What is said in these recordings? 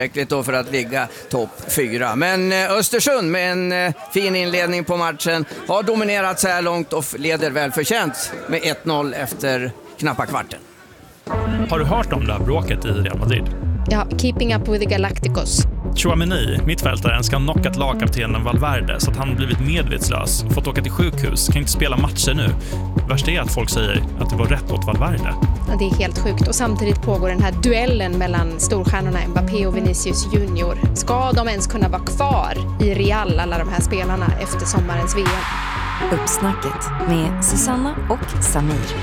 tillräckligt då för att ligga topp 4. Men Östersund med en fin inledning på matchen har dominerat så här långt och leder välförtjänt med 1-0 efter knappa kvarten. Har du hört om det här bråket i Real Madrid? Ja, keeping up with the Galacticos. Chouameni, mittfältaren, ska ha knockat lagkaptenen Valverde så att han blivit medvetslös, fått åka till sjukhus, kan inte spela matcher nu. Värst är att folk säger att det var rätt åt Valverde. Ja, det är helt sjukt. Och samtidigt pågår den här duellen mellan storstjärnorna Mbappé och Vinicius Junior. Ska de ens kunna vara kvar i Real, alla de här spelarna, efter sommarens VM? Uppsnacket med Susanna och Samir.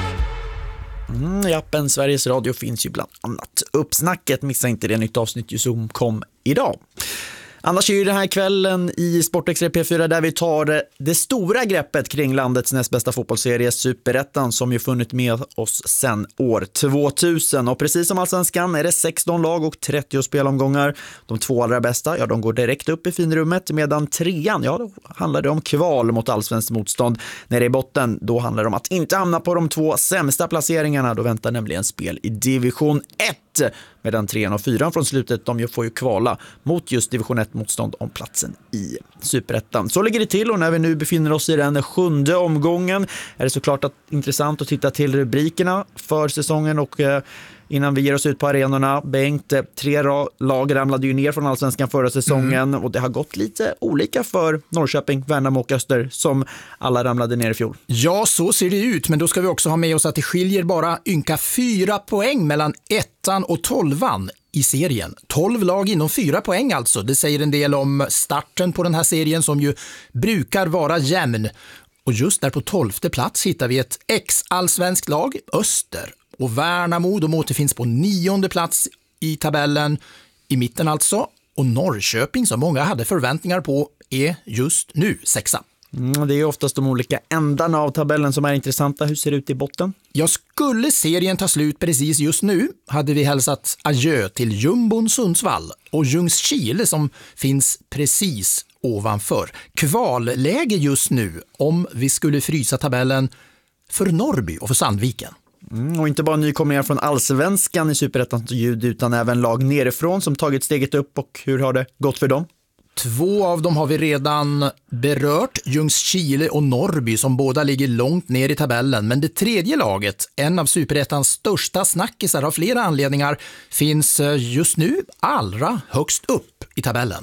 I appen Sveriges Radio finns ju bland annat Uppsnacket. Missa inte det, nytt avsnitt som kom idag. Annars är ju den här kvällen i Sportextra P4 där vi tar det stora greppet kring landets näst bästa fotbollsserie Superettan, som ju funnit med oss sedan år 2000. Och precis som Allsvenskan är det 16 lag och 30 spelomgångar. De 2 allra bästa, ja, de går direkt upp i finrummet, medan 3:an, ja, då handlar det om kval mot allsvenskt motstånd. Nere i botten, då handlar det om att inte hamna på de 2 sämsta placeringarna. Då väntar nämligen spel i division 1. Medan 3:an och 4:an från slutet, de får ju kvala mot just division 1-motstånd om platsen i Superettan. Så ligger det till, och när vi nu befinner oss i den 7:e omgången är det såklart intressant att titta till rubrikerna för säsongen. Och innan vi ger oss ut på arenorna, Bengt, 3 lag ramlade ju ner från Allsvenskan förra säsongen och det har gått lite olika för Norrköping, Värnamo och Öster, som alla ramlade ner i fjol. Ja, så ser det ut, men då ska vi också ha med oss att det skiljer bara ynka 4 poäng mellan 1:an och 12:an i serien. 12 lag inom 4 poäng alltså. Det säger en del om starten på den här serien, som ju brukar vara jämn. Och just där på 12:e plats hittar vi ett ex-allsvenskt lag, Öster. Och Värnamo, de återfinns på 9:e plats i tabellen, i mitten alltså. Och Norrköping, som många hade förväntningar på, är just nu 6:a. Det är oftast de olika ändarna av tabellen som är intressanta. Hur ser det ut i botten? Jag skulle serien ta slut precis just nu hade vi hälsat adjö till Jumbon Sundsvall och Ljungskile, som finns precis ovanför. Kvalläge just nu om vi skulle frysa tabellen för Norrby och för Sandviken. Och inte bara nykomlingar från Allsvenskan i Superettans ljud, utan även lag nerifrån som tagit steget upp. Och hur har det gått för dem? 2 av dem har vi redan berört, Ljungskile och Norrby, som båda ligger långt ner i tabellen. Men det 3:e laget, en av Superettans största snackisar av flera anledningar, finns just nu allra högst upp i tabellen.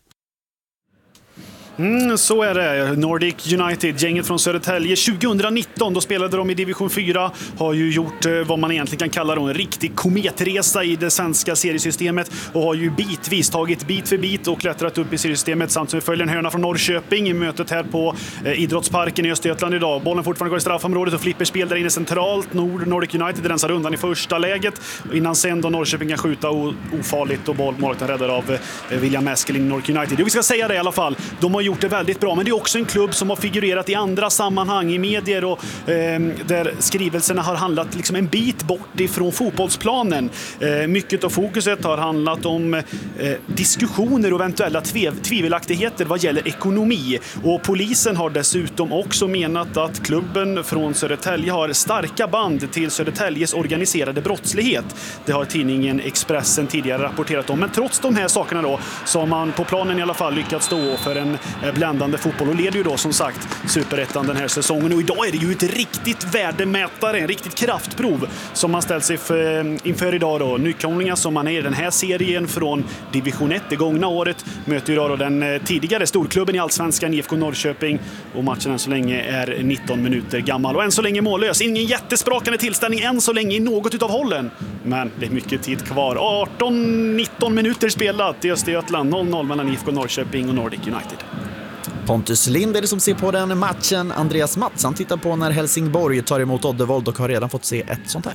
Så är det. Nordic United, gänget från Södertälje 2019, då spelade de i division 4, har ju gjort vad man egentligen kan kalla en riktig kometresa i det svenska seriesystemet och har ju bitvis tagit bit för bit och klättrat upp i seriesystemet, samt som vi följer en hörna från Norrköping i mötet här på Idrottsparken i Östergötland idag. Bollen fortfarande går i straffområdet och flipperspel där inne centralt. Nordic United rensar undan i första läget innan sen då Norrköping kan skjuta ofarligt och bollmålet räddar av William Eskelin, Nordic United. Och vi ska säga det i alla fall, de har gjort det väldigt bra, men det är också en klubb som har figurerat i andra sammanhang i medier och där skrivelserna har handlat liksom en bit bort ifrån fotbollsplanen. Mycket av fokuset har handlat om diskussioner och eventuella tvivelaktigheter vad gäller ekonomi, och polisen har dessutom också menat att klubben från Södertälje har starka band till Södertäljes organiserade brottslighet. Det har tidningen Expressen tidigare rapporterat om, men trots de här sakerna då så har man på planen i alla fall lyckats stå för en bländande fotboll och leder ju då som sagt Superettan den här säsongen. Och idag är det ju ett riktigt värdemätare, en riktigt kraftprov som man ställt sig inför idag då. Nykomlingar som man är i den här serien från division 1 det gångna året möter idag då den tidigare storklubben i Allsvenskan, IFK Norrköping, och matchen än så länge är 19 minuter gammal och än så länge mållös. Ingen jättesprakande tillställning än så länge i något utav hållen, men det är mycket tid kvar. 18-19 minuter spelat i Östergötland, 0-0 mellan IFK Norrköping och Nordic United. Pontus Lind är det som ser på den matchen. Andreas Mattsson tittar på när Helsingborg tar emot Oddevold och har redan fått se ett sånt här.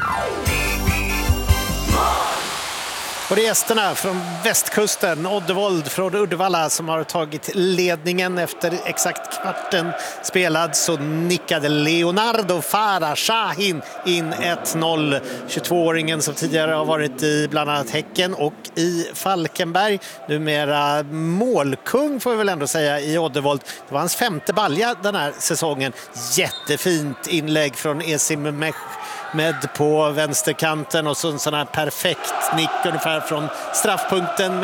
Och det är gästerna från västkusten, Oddevold från Uddevalla, som har tagit ledningen efter exakt kvarten spelad. Så nickade Leonardo Farah Shahin in 1-0. 22-åringen som tidigare har varit i bland annat Häcken och i Falkenberg. Numera målkung får vi väl ändå säga i Oddevold. Det var hans 5:e balja den här säsongen. Jättefint inlägg från Esim Mech Med på vänsterkanten och så en sån här perfekt nick ungefär från straffpunkten.